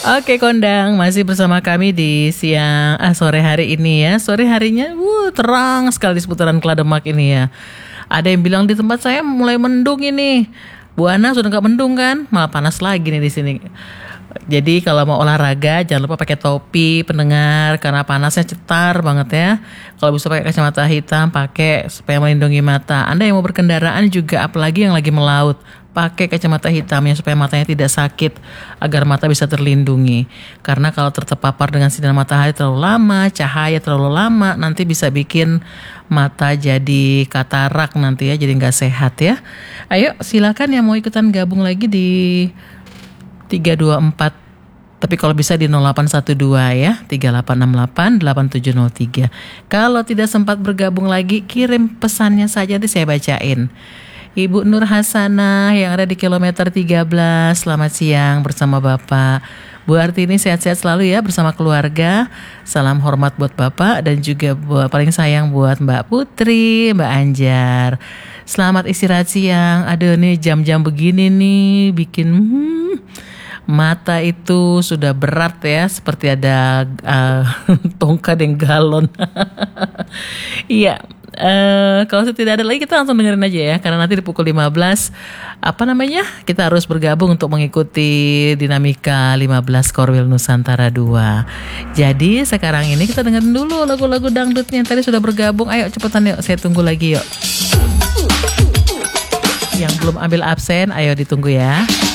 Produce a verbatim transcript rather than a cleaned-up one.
Oke Kondang, masih bersama kami di siang ah sore hari ini ya. Sore harinya wuh, terang sekali di seputaran Klademak ini ya. Ada yang bilang di tempat saya mulai mendung ini. Bu Ana sudah nggak mendung kan? Malah panas lagi nih di sini. Jadi kalau mau olahraga jangan lupa pakai topi pendengar karena panasnya cetar banget ya. Kalau bisa pakai kacamata hitam pakai supaya melindungi mata. Anda yang mau berkendaraan juga apalagi yang lagi melaut, pakai kacamata hitamnya supaya matanya tidak sakit agar mata bisa terlindungi. Karena kalau terpapar dengan sinar matahari terlalu lama, cahaya terlalu lama nanti bisa bikin mata jadi katarak nanti ya, jadi nggak sehat ya. Ayo silakan yang mau ikutan gabung lagi di tiga dua empat, tapi kalau bisa di nol delapan satu dua ya, tiga delapan enam delapan delapan tujuh nol tiga. Kalau tidak sempat bergabung lagi, kirim pesannya saja nanti saya bacain. Ibu Nur Hasanah yang ada di kilometer tiga belas, selamat siang bersama Bapak. Bu Artini sehat-sehat selalu ya bersama keluarga. Salam hormat buat Bapak dan juga buat paling sayang buat Mbak Putri, Mbak Anjar. Selamat istirahat siang. Aduh nih jam-jam begini nih bikin hmm, mata itu sudah berat ya, seperti ada uh, tongkat yang galon. Iya, uh, kalau tidak ada lagi kita langsung dengerin aja ya, karena nanti di pukul lima belas apa namanya kita harus bergabung untuk mengikuti dinamika lima belas Korwil Nusantara dua. Jadi sekarang ini kita dengerin dulu lagu-lagu dangdutnya yang tadi sudah bergabung. Ayo cepetan yuk, saya tunggu lagi yuk. Yang belum ambil absen, ayo ditunggu ya.